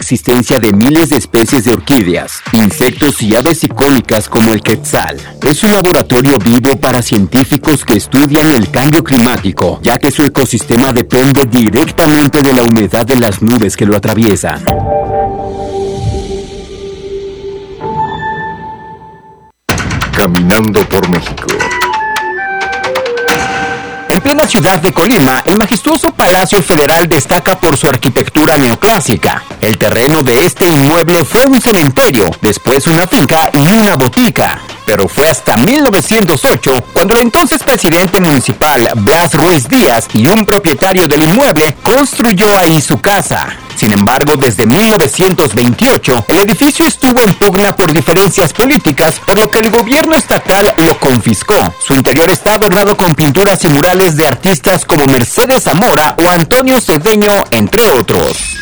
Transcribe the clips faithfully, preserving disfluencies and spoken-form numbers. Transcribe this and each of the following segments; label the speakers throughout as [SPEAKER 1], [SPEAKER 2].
[SPEAKER 1] existencia de miles de especies de orquídeas, insectos y aves icónicas como el quetzal. Es un laboratorio vivo para científicos que estudian el cambio climático, ya que su ecosistema depende directamente de la humedad de las nubes que lo atraviesan.
[SPEAKER 2] Caminando por México.
[SPEAKER 1] En plena ciudad de Colima, el majestuoso Palacio Federal destaca por su arquitectura neoclásica. El terreno de este inmueble fue un cementerio, después una finca y una botica. Pero fue hasta mil novecientos ocho cuando el entonces presidente municipal Blas Ruiz Díaz y un propietario del inmueble construyó ahí su casa. Sin embargo, desde mil novecientos veintiocho, el edificio estuvo en pugna por diferencias políticas, por lo que el gobierno estatal lo confiscó. Su interior está adornado con pinturas y murales de artistas como Mercedes Zamora o Antonio Cedeño, entre otros.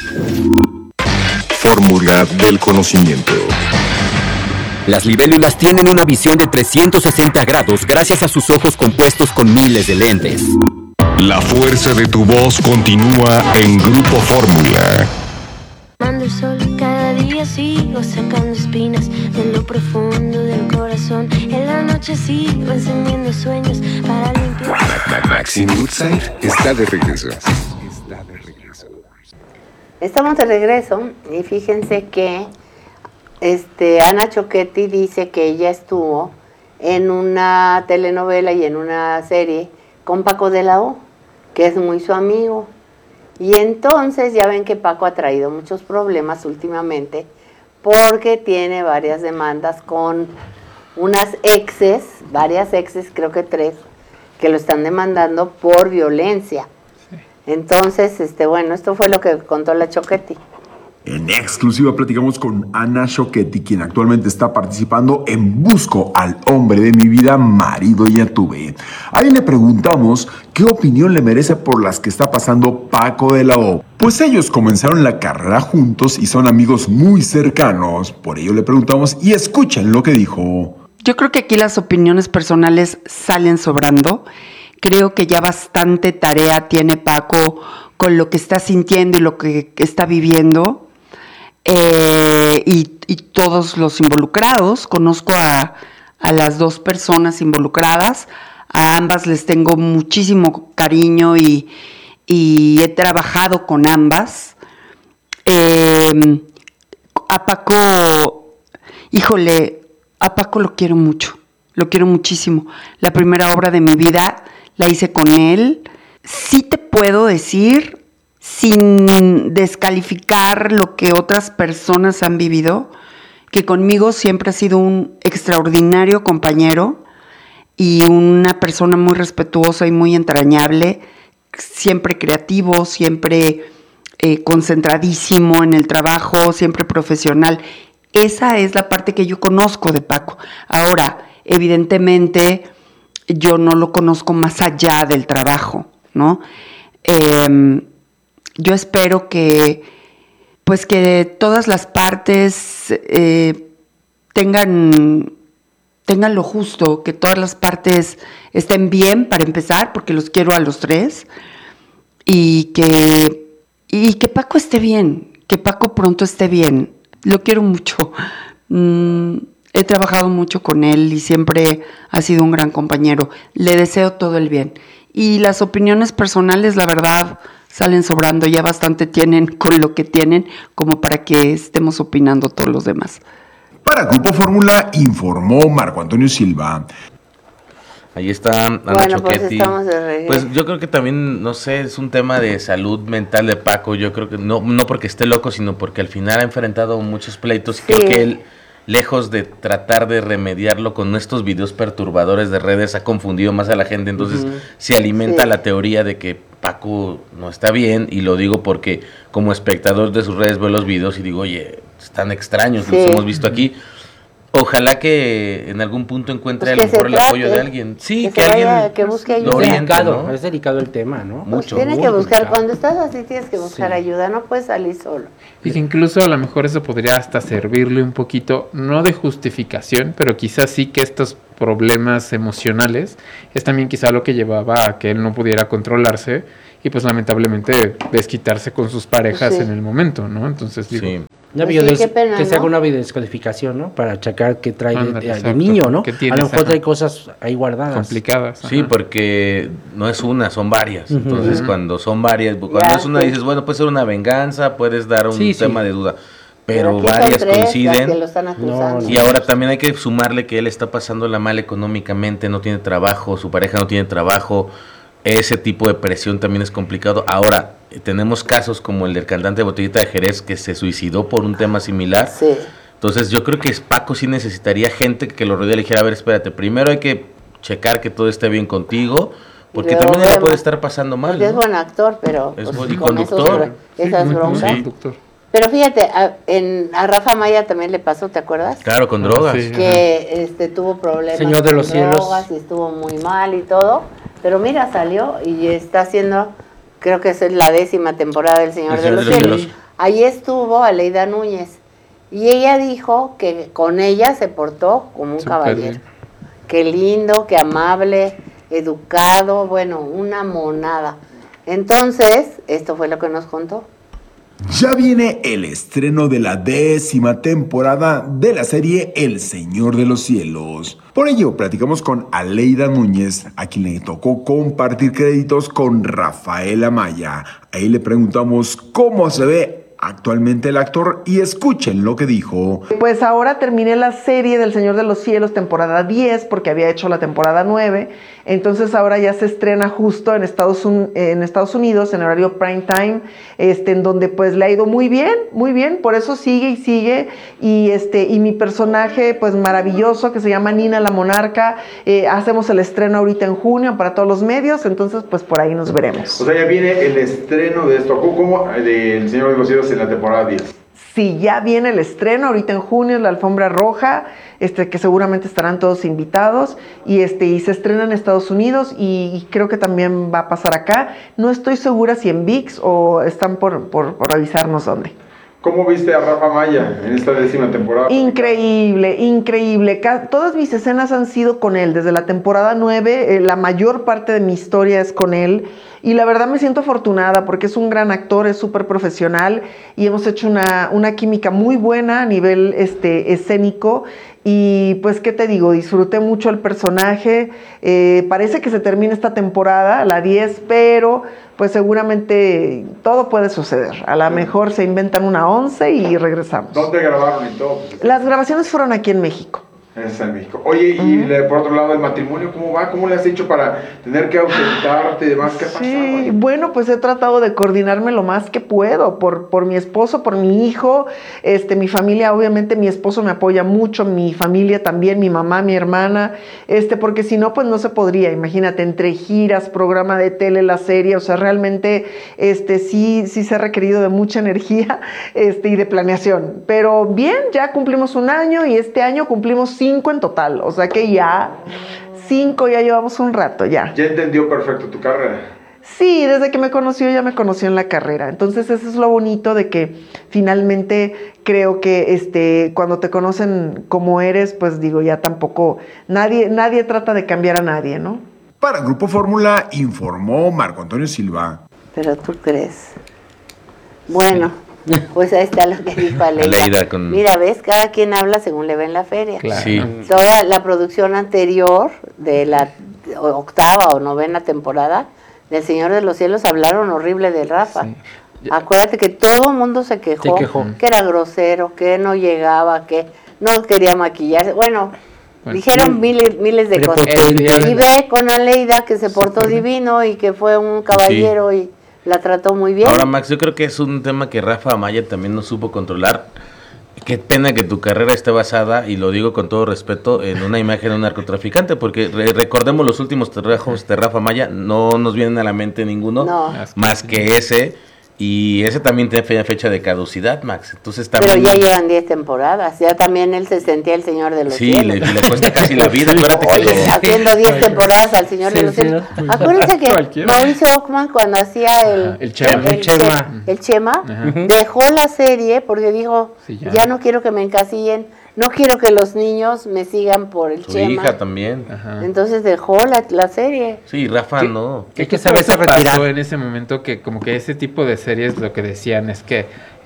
[SPEAKER 2] Fórmula del conocimiento.
[SPEAKER 1] Las libélulas tienen una visión de trescientos sesenta grados gracias a sus ojos compuestos con miles de lentes.
[SPEAKER 2] La fuerza de tu voz continúa en Grupo Fórmula.
[SPEAKER 3] Mando el sol, cada día sigo sacando espinas de lo profundo del corazón. En la noche sigo encendiendo sueños para limpiar.
[SPEAKER 2] Maxine Woodside está de regreso. Está de regreso.
[SPEAKER 4] Estamos de regreso y fíjense que este, Ana Choquetti dice que ella estuvo en una telenovela y en una serie con Paco de la O, que es muy su amigo. Y entonces ya ven que Paco ha traído muchos problemas últimamente porque tiene varias demandas con unas exes, varias exes, creo que tres, que lo están demandando por violencia. Sí. Entonces, este, bueno, esto fue lo que contó la Choquetti.
[SPEAKER 5] En exclusiva platicamos con Ana Choquetti, quien actualmente está participando en Busco al hombre de mi vida, marido ya tuve. Ahí le preguntamos qué opinión le merece por las que está pasando Paco de la O. Pues ellos comenzaron la carrera juntos y son amigos muy cercanos. Por ello le preguntamos y escuchen lo que dijo.
[SPEAKER 6] Yo creo que aquí las opiniones personales salen sobrando. Creo que ya bastante tarea tiene Paco con lo que está sintiendo y lo que está viviendo. Eh, y, y todos los involucrados, conozco a, a las dos personas involucradas, a ambas les tengo muchísimo cariño y, y he trabajado con ambas. Eh, a Paco, híjole, a Paco lo quiero mucho, lo quiero muchísimo. La primera obra de mi vida la hice con él. Sí te puedo decir, sin descalificar lo que otras personas han vivido, que conmigo siempre ha sido un extraordinario compañero y una persona muy respetuosa y muy entrañable, siempre creativo, siempre eh, concentradísimo en el trabajo, siempre profesional. Esa es la parte que yo conozco de Paco. Ahora, evidentemente, yo no lo conozco más allá del trabajo, ¿no? Eh, Yo espero que, pues que todas las partes eh, tengan, tengan lo justo, que todas las partes estén bien para empezar, porque los quiero a los tres, y que, y que Paco esté bien, que Paco pronto esté bien. Lo quiero mucho. Mm, he trabajado mucho con él y siempre ha sido un gran compañero. Le deseo todo el bien. Y las opiniones personales, la verdad, salen sobrando, ya bastante tienen con lo que tienen como para que estemos opinando todos los demás.
[SPEAKER 5] Para Grupo Fórmula informó Marco Antonio Silva.
[SPEAKER 7] Ahí está Ana
[SPEAKER 4] bueno,
[SPEAKER 7] Choquetti.
[SPEAKER 4] Pues, de
[SPEAKER 7] pues yo creo que también, no sé, es un tema de salud mental de Paco. Yo creo que no, no porque esté loco, sino porque al final ha enfrentado muchos pleitos. Sí. Creo que él, lejos de tratar de remediarlo con estos videos perturbadores de redes, ha confundido más a la gente. Entonces uh-huh. se alimenta sí. la teoría de que Paco no está bien, y lo digo porque como espectador de sus redes veo los videos y digo, oye, están extraños, sí. los hemos visto aquí. Ojalá que en algún punto encuentre pues a lo mejor el trate, apoyo de alguien. Sí, que, que alguien
[SPEAKER 4] vaya, que busque ayuda.
[SPEAKER 8] Es delicado, ¿no? Es delicado el tema, ¿no?
[SPEAKER 4] Mucho. Pues tienes que buscar, delicado. Cuando estás así tienes que buscar sí. ayuda, no puedes salir solo.
[SPEAKER 9] Y que incluso a lo mejor eso podría hasta servirle un poquito, no de justificación, pero quizás sí que estos problemas emocionales es también quizá lo que llevaba a que él no pudiera controlarse y pues lamentablemente desquitarse con sus parejas sí. en el momento, ¿no? Entonces digo... Sí.
[SPEAKER 8] Una
[SPEAKER 4] Pues sí,
[SPEAKER 8] biodescodificación,
[SPEAKER 4] qué pena,
[SPEAKER 8] que se
[SPEAKER 4] ¿no?
[SPEAKER 8] haga una biodescodificación, ¿no? Para checar qué trae de,
[SPEAKER 9] Ándale,
[SPEAKER 8] de- de
[SPEAKER 9] exacto.
[SPEAKER 8] niño, ¿no?
[SPEAKER 9] ¿Qué
[SPEAKER 8] A
[SPEAKER 9] tienes?
[SPEAKER 8] lo mejor
[SPEAKER 9] Ajá.
[SPEAKER 8] trae cosas ahí guardadas.
[SPEAKER 9] Complicadas.
[SPEAKER 7] Sí,
[SPEAKER 9] ajá.
[SPEAKER 7] porque no es una, son varias.
[SPEAKER 8] Ujú.
[SPEAKER 7] Entonces,
[SPEAKER 9] Ujú.
[SPEAKER 7] cuando son varias, cuando
[SPEAKER 4] Ya,
[SPEAKER 7] es una,
[SPEAKER 4] sí.
[SPEAKER 7] dices, bueno, puede ser una venganza, puedes dar un
[SPEAKER 8] Sí, sí.
[SPEAKER 7] tema de duda. Pero
[SPEAKER 4] aquí son
[SPEAKER 7] varias
[SPEAKER 4] tres las que
[SPEAKER 7] coinciden.
[SPEAKER 4] lo están acusando.
[SPEAKER 8] No,
[SPEAKER 7] Y ahora también hay que sumarle que él está pasándola mal económicamente, no tiene trabajo, su pareja no tiene trabajo. Ese tipo de presión también es complicado. Ahora, eh, tenemos casos como el del cantante de Botellita de Jerez que se suicidó por un tema similar.
[SPEAKER 4] Sí.
[SPEAKER 7] Entonces yo creo que Paco sí necesitaría gente que lo rodee y le dijera, a ver, espérate, primero hay que checar que todo esté bien contigo, porque
[SPEAKER 4] luego
[SPEAKER 7] también él la
[SPEAKER 4] vemos.
[SPEAKER 7] puede estar pasando mal.
[SPEAKER 4] Porque es
[SPEAKER 7] ¿no?
[SPEAKER 4] buen actor, pero
[SPEAKER 7] Es
[SPEAKER 4] pues,
[SPEAKER 7] buen- y
[SPEAKER 4] con esos
[SPEAKER 7] conductor.
[SPEAKER 4] bro- esas
[SPEAKER 9] muy buen
[SPEAKER 4] broncas.
[SPEAKER 7] Sí.
[SPEAKER 9] conductor.
[SPEAKER 4] Pero fíjate, a, en, a Rafa Maya también le pasó, ¿te acuerdas?
[SPEAKER 7] Claro, con drogas.
[SPEAKER 9] Sí.
[SPEAKER 4] Que este, tuvo problemas
[SPEAKER 8] Señor de
[SPEAKER 4] con
[SPEAKER 8] los cielos.
[SPEAKER 4] drogas y estuvo muy mal y todo. Pero mira, salió y está haciendo, creo que esa es la décima temporada del Señor,
[SPEAKER 7] El
[SPEAKER 4] de
[SPEAKER 7] Señor
[SPEAKER 4] los
[SPEAKER 7] de los
[SPEAKER 4] Cielos.
[SPEAKER 7] Cielos.
[SPEAKER 4] Ahí estuvo Aleida Núñez. Y ella dijo que con ella se portó como un
[SPEAKER 9] Súper
[SPEAKER 4] caballero.
[SPEAKER 9] bien.
[SPEAKER 4] Qué lindo, qué amable, educado, bueno, una monada. Entonces, esto fue lo que nos contó.
[SPEAKER 5] Ya viene el estreno de la décima temporada de la serie El Señor de los Cielos. Por ello, platicamos con Aleida Núñez, a quien le tocó compartir créditos con Rafael Amaya. Ahí le preguntamos cómo se ve actualmente el actor y escuchen lo que dijo.
[SPEAKER 10] Pues ahora terminé la serie del Señor de los Cielos, temporada diez, porque había hecho la temporada nueve. Entonces ahora ya se estrena justo en Estados, Un- en Estados Unidos, en horario prime time, este, en donde pues le ha ido muy bien, muy bien. Por eso sigue y sigue. Y, este, y mi personaje pues maravilloso, que se llama Nina la Monarca, eh, hacemos el estreno ahorita en junio para todos los medios. Entonces pues por ahí nos veremos.
[SPEAKER 5] O sea, ya viene el estreno de esto, ¿cómo? Del Señor de los Cielos en la temporada diez.
[SPEAKER 10] Sí, ya viene el estreno, ahorita en junio es la alfombra roja, este, que seguramente estarán todos invitados, y este, y se estrena en Estados Unidos, y, y creo que también va a pasar acá. No estoy segura si en V I X o están por, por, por avisarnos dónde.
[SPEAKER 5] ¿Cómo viste a Rafa Maya en esta décima temporada?
[SPEAKER 10] Increíble, increíble. Ca- Todas mis escenas han sido con él. Desde la temporada nueve, eh, la mayor parte de mi historia es con él. Y la verdad me siento afortunada porque es un gran actor, es súper profesional y hemos hecho una, una química muy buena a nivel este, escénico. Y pues, ¿qué te digo? Disfruté mucho el personaje. Eh, parece que se termina esta temporada, la diez, pero pues seguramente todo puede suceder. A lo mejor se inventan una once y regresamos.
[SPEAKER 5] ¿Dónde grabaron y todo?
[SPEAKER 10] Las grabaciones fueron aquí en México.
[SPEAKER 5] Es en México. Oye, y le- por otro lado, el matrimonio, ¿cómo va? ¿Cómo le has hecho para tener que ausentarte y demás? ¿Qué ha pasado?
[SPEAKER 10] Sí, bueno, pues he tratado de coordinarme lo más que puedo por, por mi esposo, por mi hijo, este, mi familia, obviamente mi esposo me apoya mucho, mi familia también, mi mamá, mi hermana, este, porque si no, pues no se podría, imagínate, entre giras, programa de tele, la serie, o sea, realmente, este, sí, sí se ha requerido de mucha energía, este, y de planeación, pero bien, ya cumplimos un año y este año cumplimos cinco en total, o sea que ya, cinco ya llevamos un rato, ya.
[SPEAKER 5] Ya entendió perfecto tu carrera.
[SPEAKER 10] Sí, desde que me conoció ya me conoció en la carrera. Entonces eso es lo bonito de que finalmente creo que este cuando te conocen como eres, pues digo, ya tampoco nadie nadie trata de cambiar a nadie, ¿no?
[SPEAKER 5] Para Grupo Fórmula informó Marco Antonio Silva.
[SPEAKER 4] Pero tú crees. Bueno, pues ahí está lo que dijo Aleida.
[SPEAKER 7] Aleida con-
[SPEAKER 4] Mira, ves, cada quien habla según le ve en la feria.
[SPEAKER 9] Claro.
[SPEAKER 7] Sí.
[SPEAKER 4] Toda la producción anterior de la octava o novena temporada del Señor de los Cielos hablaron horrible de Rafa.
[SPEAKER 9] Sí.
[SPEAKER 4] Acuérdate que todo el mundo se quejó,
[SPEAKER 8] Se quejó.
[SPEAKER 4] que era grosero, que no llegaba, que no quería maquillarse. Bueno,
[SPEAKER 9] Bueno,
[SPEAKER 4] dijeron
[SPEAKER 8] sí.
[SPEAKER 4] miles, miles de cosas.
[SPEAKER 8] Prepotente.
[SPEAKER 4] Y ve con Aleida que se portó divino y que fue un caballero y la trató muy bien.
[SPEAKER 7] Ahora, Max, yo creo que es un tema que Rafa Amaya también no supo controlar. Qué pena que tu carrera esté basada, y lo digo con todo respeto, en una imagen de un narcotraficante, porque re- recordemos los últimos trabajos de Rafa Amaya, no nos vienen a la mente ninguno,
[SPEAKER 4] No.
[SPEAKER 7] más que ese, y ese también tiene fe- fecha de caducidad, Max. Entonces
[SPEAKER 4] Pero
[SPEAKER 7] también...
[SPEAKER 4] ya llevan diez temporadas, ya también él se sentía el Señor de los
[SPEAKER 7] Sí,
[SPEAKER 4] Cielos.
[SPEAKER 7] le, y le cuesta casi la vida, acuérdate que
[SPEAKER 4] Oye,
[SPEAKER 7] lo-
[SPEAKER 4] haciendo diez temporadas al Señor de
[SPEAKER 8] Sí,
[SPEAKER 4] los
[SPEAKER 8] sí,
[SPEAKER 4] Cielos.
[SPEAKER 8] ¿no?
[SPEAKER 4] Acuérdense que
[SPEAKER 9] Cualquiera.
[SPEAKER 4] Mauricio Ockman, cuando hacía el,
[SPEAKER 9] El Chema.
[SPEAKER 4] el,
[SPEAKER 8] El Chema.
[SPEAKER 4] el Chema,
[SPEAKER 9] Ajá.
[SPEAKER 4] dejó la serie porque dijo,
[SPEAKER 9] Sí,
[SPEAKER 4] ya.
[SPEAKER 9] ya.
[SPEAKER 4] no quiero que me encasillen, no quiero que los niños me sigan por el
[SPEAKER 7] su
[SPEAKER 4] Chema.
[SPEAKER 7] hija también.
[SPEAKER 9] Ajá.
[SPEAKER 4] Entonces dejó la, la serie.
[SPEAKER 7] Sí, Rafa
[SPEAKER 9] ¿Qué?
[SPEAKER 7] no.
[SPEAKER 8] Hay que
[SPEAKER 9] ¿Qué
[SPEAKER 8] saberse
[SPEAKER 9] pasó
[SPEAKER 8] retirar.
[SPEAKER 9] en ese momento que como que ese tipo de series lo que decían es que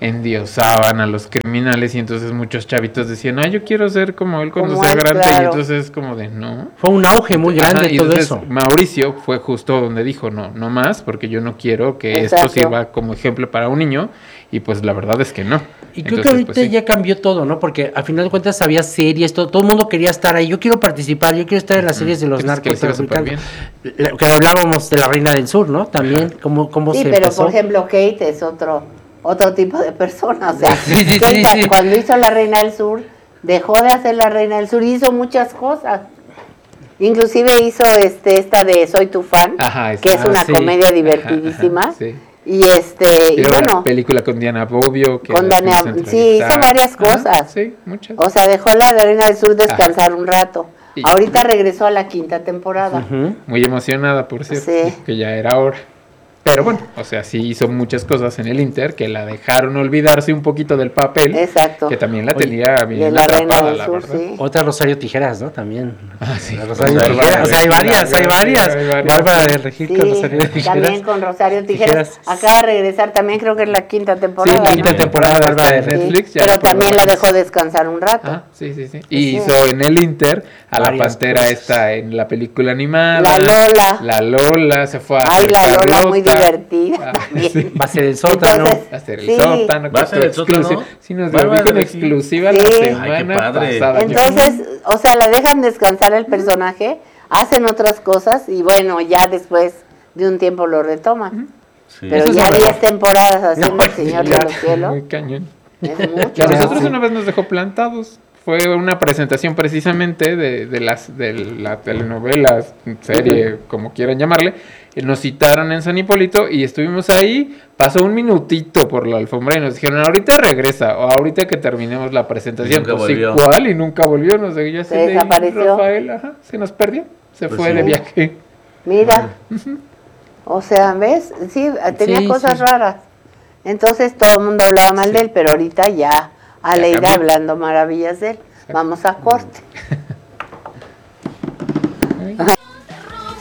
[SPEAKER 9] endiosaban a los criminales y entonces muchos chavitos decían, ah, yo quiero ser como él cuando
[SPEAKER 4] Como
[SPEAKER 9] sea
[SPEAKER 4] él,
[SPEAKER 9] grande,
[SPEAKER 4] claro.
[SPEAKER 9] y entonces es como de, no.
[SPEAKER 8] Fue un auge muy grande
[SPEAKER 9] Ajá, y
[SPEAKER 8] todo
[SPEAKER 9] entonces
[SPEAKER 8] eso.
[SPEAKER 9] Mauricio fue justo donde dijo, no, no más, porque yo no quiero que
[SPEAKER 4] Exacto.
[SPEAKER 9] esto sirva como ejemplo para un niño, y pues la verdad es que no.
[SPEAKER 8] Y creo
[SPEAKER 9] Entonces,
[SPEAKER 8] que ahorita
[SPEAKER 9] pues, sí.
[SPEAKER 8] ya cambió todo, ¿no? Porque al final de cuentas había series, todo, todo el mundo quería estar ahí. Yo quiero participar, yo quiero estar en las series de los
[SPEAKER 9] Es que les iba
[SPEAKER 8] narcotraficantes. La- Que hablábamos de la Reina del Sur, ¿no? También, cómo, cómo
[SPEAKER 4] Sí,
[SPEAKER 8] se
[SPEAKER 4] pero
[SPEAKER 8] empezó.
[SPEAKER 4] por ejemplo, Kate es otro otro tipo de persona. O sea,
[SPEAKER 8] Sí, sí,
[SPEAKER 4] Kate,
[SPEAKER 8] sí, sí.
[SPEAKER 4] cuando hizo La Reina del Sur, dejó de hacer La Reina del Sur y hizo muchas cosas. Inclusive hizo este esta de Soy tu fan,
[SPEAKER 9] Ajá,
[SPEAKER 4] que es
[SPEAKER 9] esa,
[SPEAKER 4] una
[SPEAKER 8] sí.
[SPEAKER 4] comedia
[SPEAKER 9] Ajá,
[SPEAKER 4] divertidísima.
[SPEAKER 9] ajá, sí.
[SPEAKER 4] Y este, y
[SPEAKER 9] Y luego la
[SPEAKER 4] bueno,
[SPEAKER 9] película con Diana Bobbio. Que
[SPEAKER 4] con
[SPEAKER 9] la
[SPEAKER 4] Dania-
[SPEAKER 9] fuimos a
[SPEAKER 4] sí, hizo
[SPEAKER 9] entrevistar.
[SPEAKER 4] varias
[SPEAKER 9] Ajá,
[SPEAKER 4] cosas.
[SPEAKER 9] sí, muchas.
[SPEAKER 4] o sea, dejó la Reina del Sur descansar un rato.
[SPEAKER 9] Y-
[SPEAKER 4] Ahorita regresó a la quinta temporada.
[SPEAKER 8] Ujú.
[SPEAKER 9] Muy emocionada, por cierto,
[SPEAKER 4] Sí.
[SPEAKER 9] que ya era hora. Pero bueno, o sea, sí hizo muchas cosas en el Inter que la dejaron olvidarse un poquito del papel.
[SPEAKER 4] Exacto.
[SPEAKER 9] Que también la
[SPEAKER 8] Oye,
[SPEAKER 9] tenía
[SPEAKER 4] De
[SPEAKER 9] bien
[SPEAKER 4] la Reina
[SPEAKER 9] atrapada,
[SPEAKER 4] del
[SPEAKER 9] la
[SPEAKER 4] Sur,
[SPEAKER 9] verdad.
[SPEAKER 4] sí.
[SPEAKER 8] Otra Rosario Tijeras, ¿no? También.
[SPEAKER 9] Ah, sí.
[SPEAKER 8] La Rosario
[SPEAKER 9] Rosario
[SPEAKER 8] Tijeras. O sea, hay
[SPEAKER 9] Tijeras,
[SPEAKER 8] varias, hay varias.
[SPEAKER 9] hay varias.
[SPEAKER 8] Bárbara de Regil
[SPEAKER 4] Sí,
[SPEAKER 8] con Rosario Tijeras.
[SPEAKER 4] también con Rosario Tijeras.
[SPEAKER 8] Tijeras.
[SPEAKER 4] Acaba de regresar también, creo que es la quinta temporada.
[SPEAKER 8] Sí, la quinta
[SPEAKER 4] ¿no?
[SPEAKER 8] temporada de Bárbara de
[SPEAKER 9] Está en
[SPEAKER 8] Regil.
[SPEAKER 9] Netflix,
[SPEAKER 4] Sí,
[SPEAKER 9] ya
[SPEAKER 4] pero
[SPEAKER 9] por
[SPEAKER 4] también la
[SPEAKER 9] varias.
[SPEAKER 4] dejó descansar un rato.
[SPEAKER 9] Ah, sí, sí, sí. Y
[SPEAKER 4] Sí.
[SPEAKER 9] hizo en el Inter a la
[SPEAKER 8] Varias
[SPEAKER 9] pantera
[SPEAKER 8] cosas.
[SPEAKER 9] esta en la película animada.
[SPEAKER 4] La Lola.
[SPEAKER 9] La Lola, se fue a
[SPEAKER 4] Ay,
[SPEAKER 9] hacer
[SPEAKER 4] la Lola,
[SPEAKER 9] Carlota.
[SPEAKER 4] muy divertida
[SPEAKER 9] Ah,
[SPEAKER 4] también.
[SPEAKER 9] sí.
[SPEAKER 8] Va a ser el sótano.
[SPEAKER 4] Entonces,
[SPEAKER 9] Va a ser el
[SPEAKER 4] sí.
[SPEAKER 9] sótano. que
[SPEAKER 7] ¿Va a ser
[SPEAKER 9] fue
[SPEAKER 7] el sótano?
[SPEAKER 9] exclusivo. Sí, nos lo
[SPEAKER 7] Bárbara
[SPEAKER 9] dijo en
[SPEAKER 7] de Regil.
[SPEAKER 9] exclusiva
[SPEAKER 4] Sí.
[SPEAKER 9] la
[SPEAKER 4] Ay,
[SPEAKER 7] qué
[SPEAKER 9] semana
[SPEAKER 7] padre.
[SPEAKER 9] pasada.
[SPEAKER 4] Entonces, o sea, la dejan descansar el personaje, hacen otras cosas y bueno, ya después de un tiempo lo retoman.
[SPEAKER 7] Sí.
[SPEAKER 4] Pero
[SPEAKER 9] Eso es
[SPEAKER 4] ya
[SPEAKER 9] lo
[SPEAKER 4] diez
[SPEAKER 9] mejor.
[SPEAKER 4] temporadas haciendo
[SPEAKER 8] No,
[SPEAKER 4] El Señor
[SPEAKER 9] Ya,
[SPEAKER 4] de los Cielos.
[SPEAKER 9] muy cañón.
[SPEAKER 4] Es mucho.
[SPEAKER 9] Y a nosotros
[SPEAKER 8] Sí.
[SPEAKER 9] una vez nos dejó plantados. Fue una presentación precisamente de, de las de la telenovela, serie, como quieran llamarle. Y nos citaron en San Hipólito y estuvimos ahí. Pasó un minutito por la alfombra y nos dijeron, ahorita regresa o ahorita que terminemos la presentación.
[SPEAKER 7] Y nunca
[SPEAKER 9] Pues sí,
[SPEAKER 7] volvió.
[SPEAKER 9] ¿cuál? Y nunca volvió. Nos seguía
[SPEAKER 4] Se desapareció.
[SPEAKER 9] Rafael, ajá, se nos perdió. Se
[SPEAKER 7] Pues
[SPEAKER 9] fue
[SPEAKER 7] sí.
[SPEAKER 9] de viaje.
[SPEAKER 4] Mira. O sea, ¿ves? Sí, tenía
[SPEAKER 8] Sí,
[SPEAKER 4] cosas
[SPEAKER 8] sí.
[SPEAKER 4] raras. Entonces todo el mundo hablaba mal de él, pero ahorita ya Aleida
[SPEAKER 9] cambió.
[SPEAKER 4] hablando maravillas de él. Vamos a corte.
[SPEAKER 9] Ay.